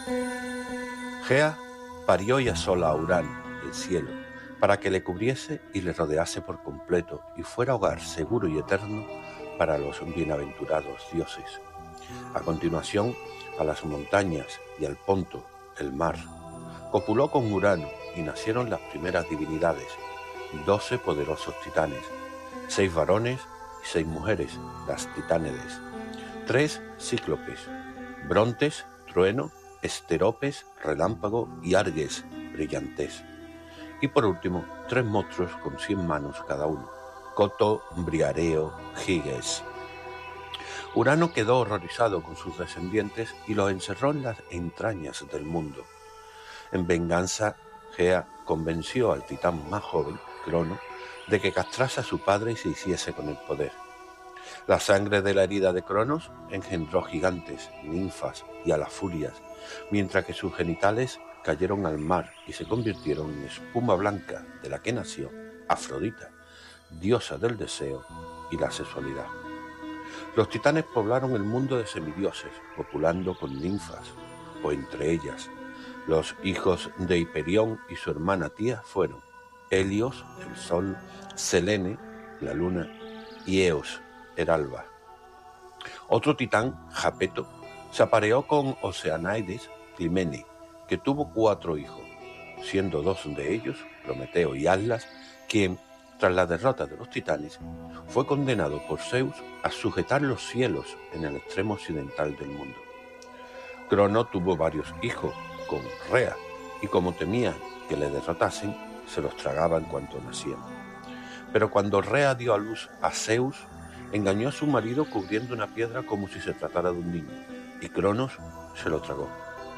Gea parió y asola a Urano, el cielo, para que le cubriese y le rodease por completo y fuera hogar seguro y eterno para los bienaventurados dioses. A continuación, a las montañas y al Ponto, el mar. Copuló con Urano y nacieron las primeras divinidades, 12 poderosos titanes, 6 varones y 6 mujeres, las titánedes, 3 cíclopes, Brontes, trueno, Esteropes, relámpago y Arges, brillantes. Y por último, 3 monstruos con 100 manos cada uno, Coto, Briareo, Giges. Urano quedó horrorizado con sus descendientes y los encerró en las entrañas del mundo. En venganza, Gea convenció al titán más joven, Crono, de que castrase a su padre y se hiciese con el poder. La sangre de la herida de Cronos engendró gigantes, ninfas y a las furias, mientras que sus genitales cayeron al mar y se convirtieron en espuma blanca, de la que nació Afrodita, diosa del deseo y la sexualidad. Los titanes poblaron el mundo de semidioses, copulando con ninfas, o entre ellas. Los hijos de Hiperión y su hermana Tía fueron Helios, el sol, Selene, la luna, y Eos, el alba. Otro titán, Japeto, se apareó con Oceanaides Climene, que tuvo 4 hijos, siendo 2 de ellos, Prometeo y Atlas, quien, tras la derrota de los titanes, fue condenado por Zeus a sujetar los cielos en el extremo occidental del mundo. Crono tuvo varios hijos con Rea, y como temía que le derrotasen, se los tragaba en cuanto nacían. Pero cuando Rea dio a luz a Zeus, engañó a su marido cubriendo una piedra como si se tratara de un niño, y Cronos se lo tragó.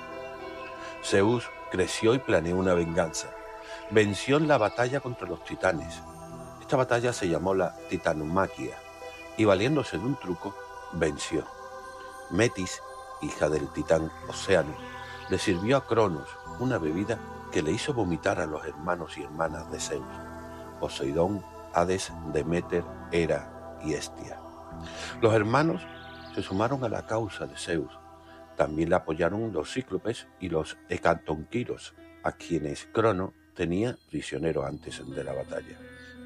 Zeus creció y planeó una venganza. Venció en la batalla contra los titanes. Esta batalla se llamó la Titanomaquia, y valiéndose de un truco, venció. Metis, hija del titán Océano, le sirvió a Cronos una bebida que le hizo vomitar a los hermanos y hermanas de Zeus, Poseidón, Hades, Deméter, Hera y Hestia. Los hermanos se sumaron a la causa de Zeus. También le apoyaron los cíclopes y los hecatonquiros, a quienes Crono tenía prisioneros antes de la batalla.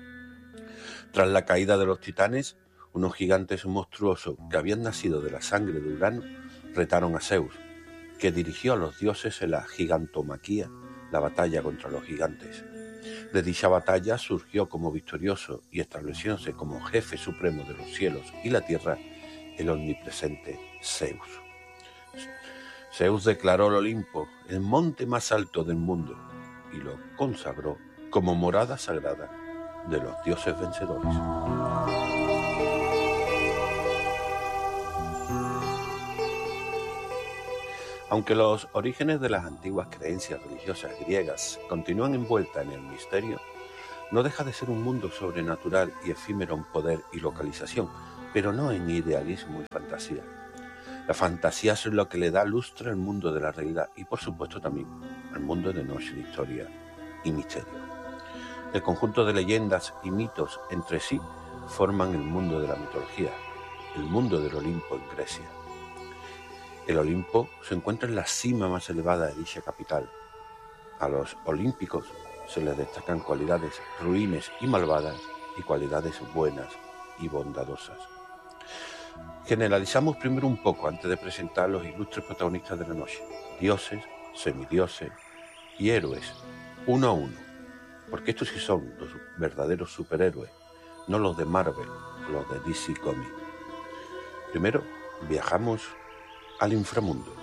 Tras la caída de los titanes, unos gigantes monstruosos que habían nacido de la sangre de Urano retaron a Zeus, que dirigió a los dioses en la gigantomaquia, la batalla contra los gigantes. De dicha batalla surgió como victorioso y estableciéndose como jefe supremo de los cielos y la tierra el omnipresente Zeus. Zeus declaró el Olimpo el monte más alto del mundo y lo consagró como morada sagrada de los dioses vencedores. Aunque los orígenes de las antiguas creencias religiosas griegas continúan envueltas en el misterio, no deja de ser un mundo sobrenatural y efímero en poder y localización, pero no en idealismo y fantasía. La fantasía es lo que le da lustre al mundo de la realidad y, por supuesto, también al mundo de noche de historia y misterio. El conjunto de leyendas y mitos entre sí forman el mundo de la mitología, el mundo del Olimpo en Grecia. El Olimpo se encuentra en la cima más elevada de dicha capital. A los olímpicos se les destacan cualidades ruines y malvadas y cualidades buenas y bondadosas. Generalizamos primero un poco antes de presentar los ilustres protagonistas de la noche, dioses, semidioses y héroes, uno a uno, porque estos sí son los verdaderos superhéroes, no los de Marvel, los de DC Comics. Primero, viajamos al inframundo.